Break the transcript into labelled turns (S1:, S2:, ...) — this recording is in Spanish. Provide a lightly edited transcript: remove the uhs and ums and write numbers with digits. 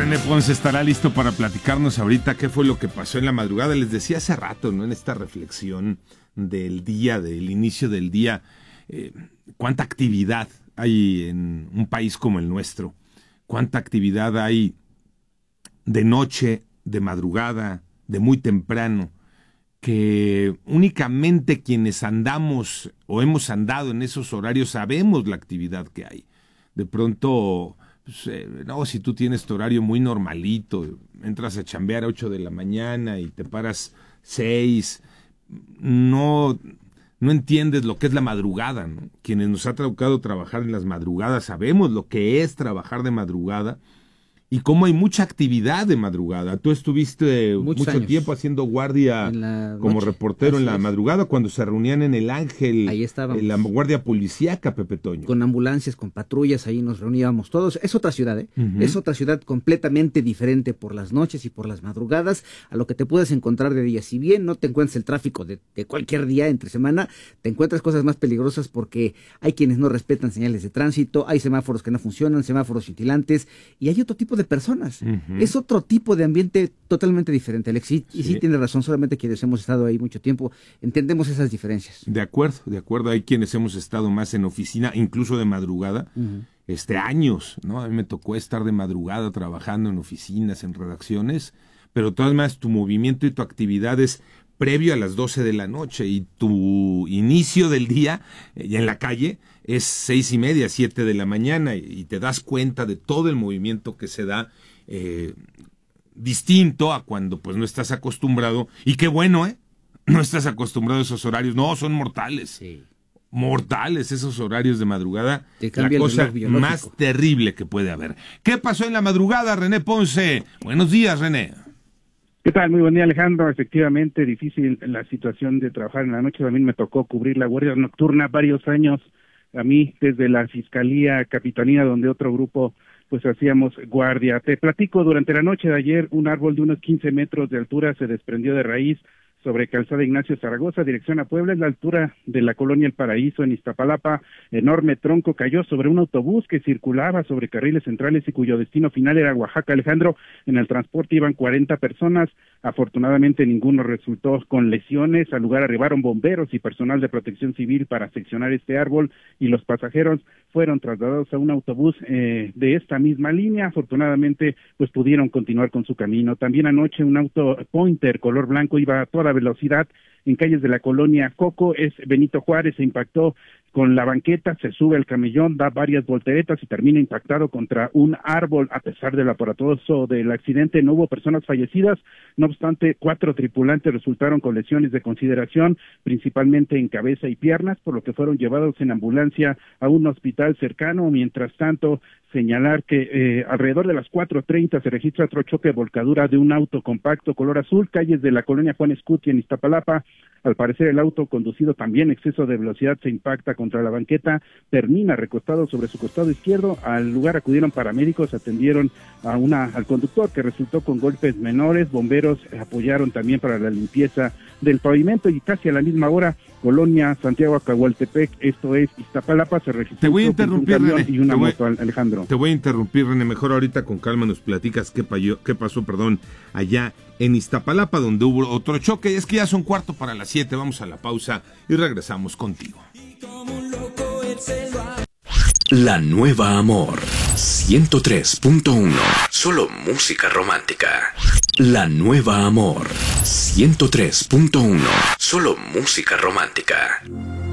S1: René Ponce estará listo para platicarnos ahorita qué fue lo que pasó en la madrugada. Les decía hace rato, ¿no? En esta reflexión del día, del inicio del día, cuánta actividad hay en un país como el nuestro, cuánta actividad hay de noche, de madrugada, de muy temprano, que únicamente quienes andamos o hemos andado en esos horarios sabemos la actividad que hay. De pronto, pues, no, si tú tienes tu horario muy normalito, entras a chambear a 8 de la mañana y te paras 6, no entiendes lo que es la madrugada, ¿no? Quienes nos ha tocado trabajar en las madrugadas sabemos lo que es trabajar de madrugada y cómo hay mucha actividad de madrugada. Tú estuviste mucho tiempo haciendo guardia como reportero en la madrugada cuando se reunían en el Ángel.
S2: Ahí estábamos.
S1: En la guardia policíaca, Pepe Toño.
S2: Con ambulancias, con patrullas, ahí nos reuníamos todos. Es otra ciudad, ¿eh?
S1: Uh-huh.
S2: Es otra ciudad completamente diferente por las noches y por las madrugadas a lo que te puedes encontrar de día. Si bien no te encuentras el tráfico de cualquier día entre semana, te encuentras cosas más peligrosas porque hay quienes no respetan señales de tránsito, hay semáforos que no funcionan, semáforos cintilantes, y hay otro tipo de personas. Uh-huh. Es otro tipo de ambiente totalmente diferente, Alex. Y sí tienes razón, solamente quienes hemos estado ahí mucho tiempo entendemos esas diferencias. De
S1: acuerdo. Hay quienes hemos estado más en oficina, incluso de madrugada, uh-huh. Años, ¿no? A mí me tocó estar de madrugada trabajando en oficinas, en redacciones, pero todas más tu movimiento y tu actividad es previo a las 12 de la noche y tu inicio del día ya en la calle es 6:30, 7 de la mañana y te das cuenta de todo el movimiento que se da distinto a cuando pues no estás acostumbrado. Y qué bueno, no estás acostumbrado a esos horarios. No, son mortales. Sí. Mortales esos horarios de madrugada. La cosa más terrible que puede haber. ¿Qué pasó en la madrugada, René Ponce? Buenos días, René.
S3: ¿Qué tal? Muy buen día, Alejandro. Efectivamente, difícil la situación de trabajar en la noche. También me tocó cubrir la guardia nocturna varios años. A mí, desde la Fiscalía Capitanía, donde otro grupo pues hacíamos guardia. Te platico, durante la noche de ayer, un árbol de unos 15 metros de altura se desprendió de raíz sobre Calzada Ignacio Zaragoza, dirección a Puebla, en la altura de la colonia El Paraíso, en Iztapalapa. Enorme tronco cayó sobre un autobús que circulaba sobre carriles centrales y cuyo destino final era Oaxaca, Alejandro. En el transporte iban 40 personas, afortunadamente ninguno resultó con lesiones. Al lugar arribaron bomberos y personal de protección civil para seccionar este árbol y los pasajeros fueron trasladados a un autobús de esta misma línea. Afortunadamente, pues pudieron continuar con su camino. También anoche un auto Pointer color blanco iba a toda velocidad en calles de la colonia Coco, es Benito Juárez, se impactó con la banqueta, se sube al camellón, da varias volteretas y termina impactado contra un árbol. A pesar del aparatoso del accidente, no hubo personas fallecidas, no obstante, 4 tripulantes resultaron con lesiones de consideración, principalmente en cabeza y piernas, por lo que fueron llevados en ambulancia a un hospital cercano. Mientras tanto, señalar que alrededor de las 4:30 se registra otro choque de volcadura de un auto compacto color azul, calles de la colonia Juan Escuti en Iztapalapa. Al parecer el auto conducido también exceso de velocidad se impacta contra la banqueta, termina recostado sobre su costado izquierdo. Al lugar acudieron paramédicos, atendieron al conductor que resultó con golpes menores. Bomberos apoyaron también para la limpieza del pavimento y casi a la misma hora, colonia Santiago Acahualtepec, esto es Iztapalapa, se registró.
S1: Te voy a interrumpir, René.
S3: Y una moto, Alejandro.
S1: Te voy a interrumpir, René. Mejor ahorita con calma nos platicas qué pasó, allá en Iztapalapa, donde hubo otro choque. Es que ya son 6:45, vamos a la pausa y regresamos contigo.
S4: La Nueva Amor 103.1. Solo música romántica. La Nueva Amor 103.1. Solo música romántica.